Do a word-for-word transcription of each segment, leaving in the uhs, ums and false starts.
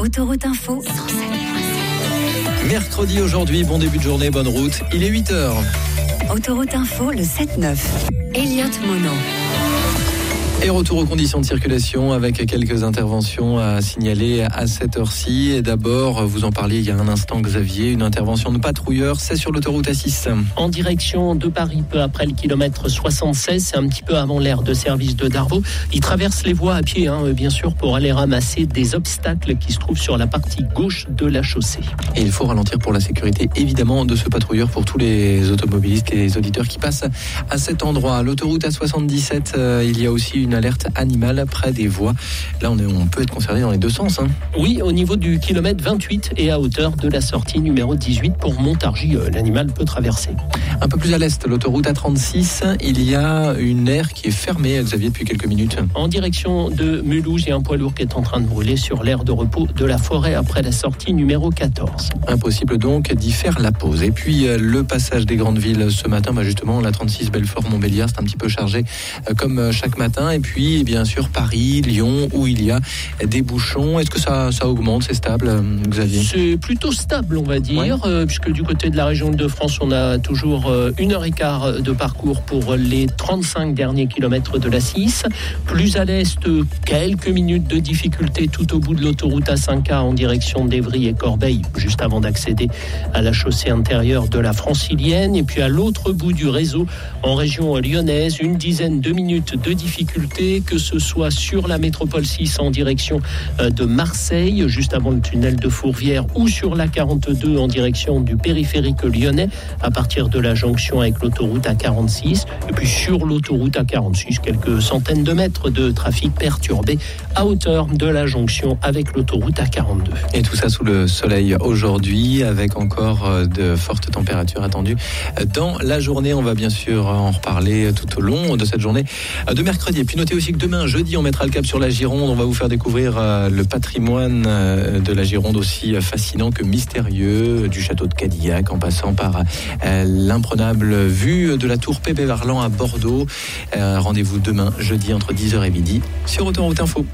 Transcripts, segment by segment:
Autoroute Info cent sept virgule sept. Mercredi aujourd'hui, bon début de journée, bonne route. Il est huit heures. Autoroute Info, le sept neuf. Elliott Mono. Et retour aux conditions de circulation avec quelques interventions à signaler à cette heure-ci. Et d'abord, vous en parliez il y a un instant, Xavier, une intervention de patrouilleur, c'est sur l'autoroute A six. En direction de Paris, peu après le kilomètre soixante-seize, c'est un petit peu avant l'aire de service de Darvaux. Il traverse les voies à pied, hein, bien sûr, pour aller ramasser des obstacles qui se trouvent sur la partie gauche de la chaussée. Et il faut ralentir pour la sécurité, évidemment, de ce patrouilleur pour tous les automobilistes et les auditeurs qui passent à cet endroit. L'autoroute A soixante-dix-sept, euh, il y a aussi une alerte animale près des voies. Là, on, est, on peut être concerné dans les deux sens. Hein. Oui, au niveau du kilomètre vingt-huit et à hauteur de la sortie numéro dix-huit pour Montargis, euh, l'animal peut traverser. Un peu plus à l'est, l'autoroute A trente-six, il y a une aire qui est fermée, Xavier, depuis quelques minutes. En direction de Mulhouse, il y a un poids lourd qui est en train de brûler sur l'aire de repos de la forêt après la sortie numéro quatorze. Impossible donc d'y faire la pause. Et puis, euh, le passage des grandes villes ce matin, bah justement, la trente-six Belfort-Montbéliard, c'est un petit peu chargé euh, comme chaque matin. Et puis, et bien sûr, Paris, Lyon, où il y a des bouchons. Est-ce que ça, ça augmente, c'est stable, Xavier ? C'est plutôt stable, on va dire, ouais. euh, puisque du côté de la région de France, on a toujours euh, une heure et quart de parcours pour les trente-cinq derniers kilomètres de la six. Plus à l'est, quelques minutes de difficulté tout au bout de l'autoroute A cinq A en direction d'Évry et Corbeil, juste avant d'accéder à la chaussée intérieure de la Francilienne. Et puis à l'autre bout du réseau, en région lyonnaise, une dizaine de minutes de difficulté, que ce soit sur la métropole six en direction de Marseille, juste avant le tunnel de Fourvière, ou sur la quarante-deux en direction du périphérique lyonnais, à partir de la jonction avec l'autoroute A quarante-six. Et puis sur l'autoroute A quarante-six, quelques centaines de mètres de trafic perturbé à hauteur de la jonction avec l'autoroute A quarante-deux. Et tout ça sous le soleil aujourd'hui, avec encore de fortes températures attendues dans la journée. On va bien sûr en reparler tout au long de cette journée de mercredi. Et puis notez aussi que demain, jeudi, on mettra le cap sur la Gironde. On va vous faire découvrir le patrimoine de la Gironde, aussi fascinant que mystérieux, du château de Cadillac en passant par l'imprenable vue de la tour Pépé-Varland à Bordeaux. Rendez-vous demain, jeudi, entre dix heures et midi sur Autoroute Info.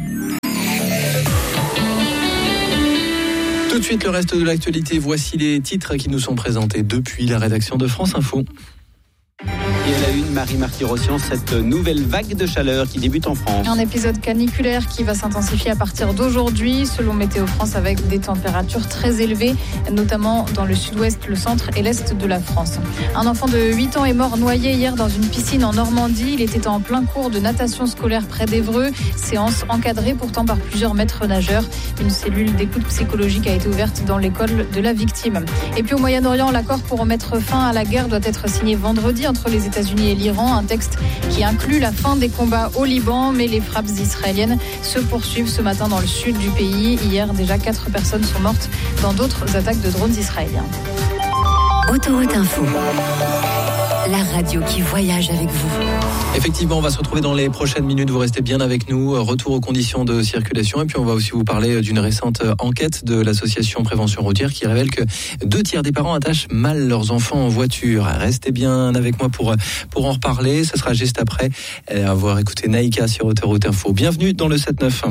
Tout de suite, le reste de l'actualité. Voici les titres qui nous sont présentés depuis la rédaction de France Info. Et à la une, Marie-Marty Rossian, cette nouvelle vague de chaleur qui débute en France. Un épisode caniculaire qui va s'intensifier à partir d'aujourd'hui, selon Météo France, avec des températures très élevées, notamment dans le sud-ouest, le centre et l'est de la France. Un enfant de huit ans est mort noyé hier dans une piscine en Normandie. Il était en plein cours de natation scolaire près d'Évreux. Séance encadrée pourtant par plusieurs maîtres nageurs. Une cellule d'écoute psychologique a été ouverte dans l'école de la victime. Et puis au Moyen-Orient, l'accord pour mettre fin à la guerre doit être signé vendredi entre les États-Unis et l'Iran, un texte qui inclut la fin des combats au Liban, mais les frappes israéliennes se poursuivent ce matin dans le sud du pays. Hier, déjà quatre personnes sont mortes dans d'autres attaques de drones israéliens. Autoroute Info, la radio qui voyage avec vous. Effectivement, on va se retrouver dans les prochaines minutes. Vous restez bien avec nous. Retour aux conditions de circulation. Et puis, on va aussi vous parler d'une récente enquête de l'association Prévention Routière qui révèle que deux tiers des parents attachent mal leurs enfants en voiture. Restez bien avec moi pour, pour en reparler. Ce sera juste après avoir écouté Naïka sur Autoroute Info. Bienvenue dans le sept neuf.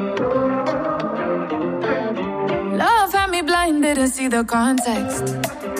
Didn't see the context.